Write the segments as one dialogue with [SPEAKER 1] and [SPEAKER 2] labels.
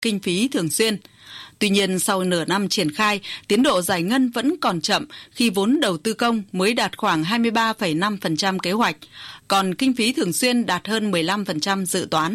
[SPEAKER 1] kinh phí thường xuyên. Tuy nhiên, sau nửa năm triển khai, tiến độ giải ngân vẫn còn chậm khi vốn đầu tư công mới đạt khoảng 23,5% kế hoạch, còn kinh phí thường xuyên đạt hơn 15% dự toán.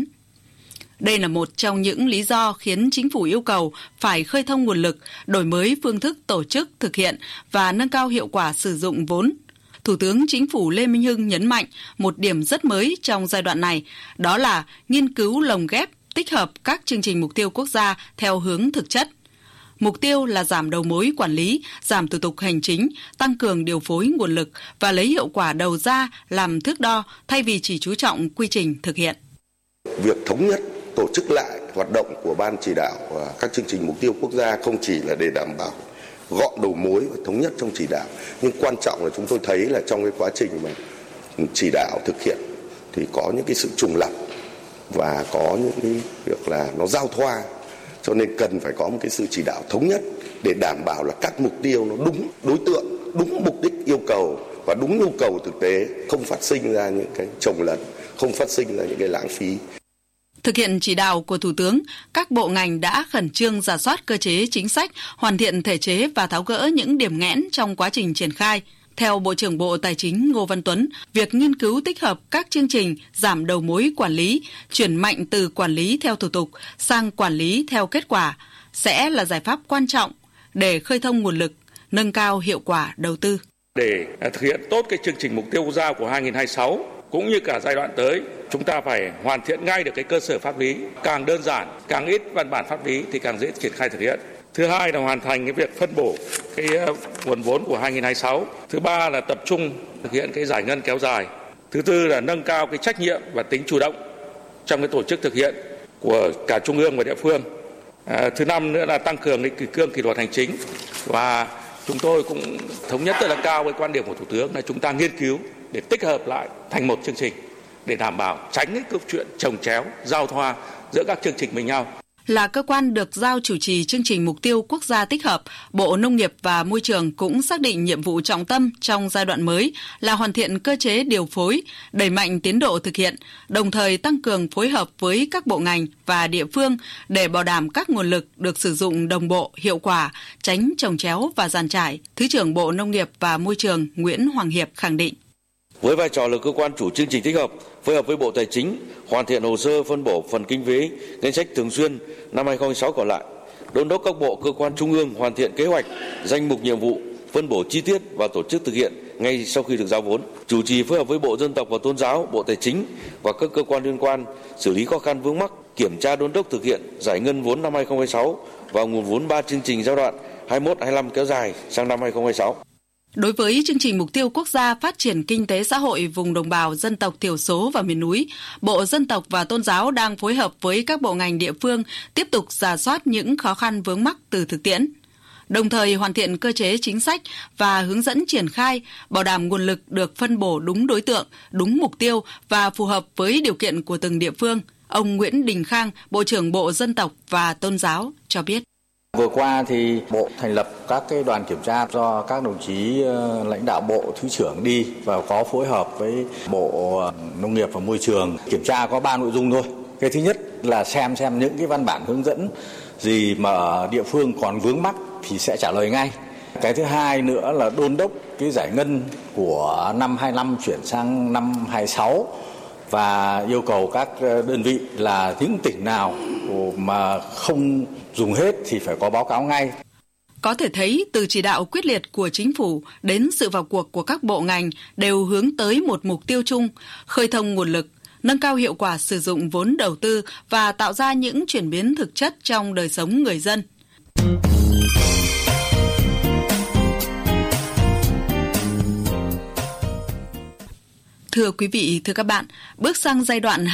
[SPEAKER 1] Đây là một trong những lý do khiến chính phủ yêu cầu phải khơi thông nguồn lực, đổi mới phương thức tổ chức thực hiện và nâng cao hiệu quả sử dụng vốn. Thủ tướng Chính phủ Lê Minh Hưng nhấn mạnh một điểm rất mới trong giai đoạn này, đó là nghiên cứu lồng ghép, tích hợp các chương trình mục tiêu quốc gia theo hướng thực chất. Mục tiêu là giảm đầu mối quản lý, giảm thủ tục hành chính, tăng cường điều phối nguồn lực và lấy hiệu quả đầu ra làm thước đo thay vì chỉ chú trọng quy trình thực hiện.
[SPEAKER 2] Việc thống nhất tổ chức lại hoạt động của Ban chỉ đạo và các chương trình mục tiêu quốc gia không chỉ là để đảm bảo gọn đầu mối và thống nhất trong chỉ đạo, nhưng quan trọng là chúng tôi thấy là trong cái quá trình mà chỉ đạo thực hiện thì có những cái sự trùng lặp và có những cái việc là nó giao thoa, cho nên cần phải có một cái sự chỉ đạo thống nhất để đảm bảo là các mục tiêu nó đúng đối tượng, đúng mục đích yêu cầu và đúng nhu cầu thực tế, không phát sinh ra những cái chồng lấn, không phát sinh ra những cái lãng phí.
[SPEAKER 1] Thực hiện chỉ đạo của Thủ tướng, các bộ ngành đã khẩn trương rà soát cơ chế chính sách, hoàn thiện thể chế và tháo gỡ những điểm nghẽn trong quá trình triển khai. Theo Bộ trưởng Bộ Tài chính Ngô Văn Tuấn, việc nghiên cứu tích hợp các chương trình giảm đầu mối quản lý, chuyển mạnh từ quản lý theo thủ tục sang quản lý theo kết quả sẽ là giải pháp quan trọng để khơi thông nguồn lực, nâng cao hiệu quả đầu tư.
[SPEAKER 3] Để thực hiện tốt cái chương trình mục tiêu quốc gia của 2026 cũng như cả giai đoạn tới, chúng ta phải hoàn thiện ngay được cái cơ sở pháp lý, càng đơn giản, càng ít văn bản pháp lý thì càng dễ triển khai thực hiện. Thứ hai là hoàn thành cái việc phân bổ cái nguồn vốn của 2026. Thứ ba là tập trung thực hiện cái giải ngân kéo dài. Thứ tư là nâng cao cái trách nhiệm và tính chủ động trong cái tổ chức thực hiện của cả trung ương và địa phương. Thứ năm nữa là tăng cường cái kỷ cương kỷ luật hành chính, và chúng tôi cũng thống nhất rất là cao với quan điểm của Thủ tướng là chúng ta nghiên cứu để tích hợp lại thành một chương trình để đảm bảo tránh cái câu chuyện chồng chéo, giao thoa giữa các chương trình với nhau.
[SPEAKER 1] Là cơ quan được giao chủ trì chương trình mục tiêu quốc gia tích hợp, Bộ Nông nghiệp và Môi trường cũng xác định nhiệm vụ trọng tâm trong giai đoạn mới là hoàn thiện cơ chế điều phối, đẩy mạnh tiến độ thực hiện, đồng thời tăng cường phối hợp với các bộ ngành và địa phương để bảo đảm các nguồn lực được sử dụng đồng bộ, hiệu quả, tránh chồng chéo và dàn trải. Thứ trưởng Bộ Nông nghiệp và Môi trường Nguyễn Hoàng Hiệp khẳng định.
[SPEAKER 4] Với vai trò là cơ quan chủ chương trình tích hợp, phối hợp với Bộ Tài chính, hoàn thiện hồ sơ phân bổ phần kinh phí ngân sách thường xuyên năm 2026 còn lại, đôn đốc các bộ cơ quan trung ương hoàn thiện kế hoạch, danh mục nhiệm vụ, phân bổ chi tiết và tổ chức thực hiện ngay sau khi được giao vốn. Chủ trì phối hợp với Bộ Dân tộc và Tôn giáo, Bộ Tài chính và các cơ quan liên quan xử lý khó khăn vướng mắc, kiểm tra đôn đốc thực hiện giải ngân vốn năm 2026 và nguồn vốn 3 chương trình giai đoạn 21-25 kéo dài sang năm 2026.
[SPEAKER 1] Đối với chương trình mục tiêu quốc gia phát triển kinh tế xã hội vùng đồng bào dân tộc thiểu số và miền núi, Bộ Dân tộc và Tôn giáo đang phối hợp với các bộ ngành địa phương tiếp tục rà soát những khó khăn vướng mắc từ thực tiễn, đồng thời hoàn thiện cơ chế chính sách và hướng dẫn triển khai, bảo đảm nguồn lực được phân bổ đúng đối tượng, đúng mục tiêu và phù hợp với điều kiện của từng địa phương. Ông Nguyễn Đình Khang, Bộ trưởng Bộ Dân tộc và Tôn giáo cho biết.
[SPEAKER 5] Vừa qua thì Bộ thành lập các cái đoàn kiểm tra do các đồng chí lãnh đạo Bộ, Thứ trưởng đi và có phối hợp với Bộ Nông nghiệp và Môi trường. Kiểm tra có 3 nội dung thôi. Cái thứ nhất là xem những cái văn bản hướng dẫn gì mà ở địa phương còn vướng mắc thì sẽ trả lời ngay. Cái thứ hai nữa là đôn đốc cái giải ngân của năm 25 chuyển sang năm 26 và yêu cầu các đơn vị là những tỉnh nào mà không dùng hết thì phải có báo cáo ngay.
[SPEAKER 1] Có thể thấy từ chỉ đạo quyết liệt của chính phủ đến sự vào cuộc của các bộ ngành đều hướng tới một mục tiêu chung, khơi thông nguồn lực, nâng cao hiệu quả sử dụng vốn đầu tư và tạo ra những chuyển biến thực chất trong đời sống người dân. Thưa quý vị, thưa các bạn, bước sang giai đoạn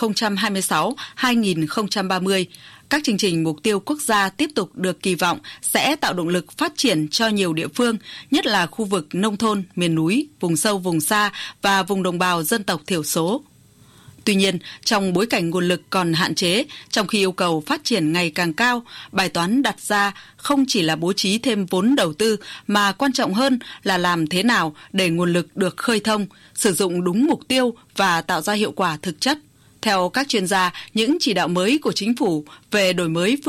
[SPEAKER 1] 2026-2030, các chương trình mục tiêu quốc gia tiếp tục được kỳ vọng sẽ tạo động lực phát triển cho nhiều địa phương, nhất là khu vực nông thôn, miền núi, vùng sâu, vùng xa và vùng đồng bào dân tộc thiểu số. Tuy nhiên, trong bối cảnh nguồn lực còn hạn chế, trong khi yêu cầu phát triển ngày càng cao, bài toán đặt ra không chỉ là bố trí thêm vốn đầu tư, mà quan trọng hơn là làm thế nào để nguồn lực được khơi thông, sử dụng đúng mục tiêu và tạo ra hiệu quả thực chất, Theo các chuyên gia, những chỉ đạo mới của chính phủ về đổi mới